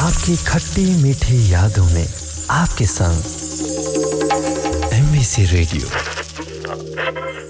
आपकी खट्टी मीठी यादों में आपके संग MVC रेडियो।